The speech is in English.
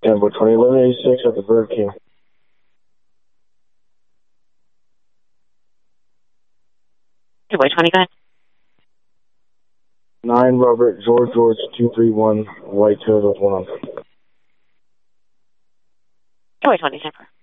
Tempo 20, 1186 at the Bird King. Boy 20, go ahead. 9 Robert, George, 231, White Hills with 1 on. Boy 20, Temper.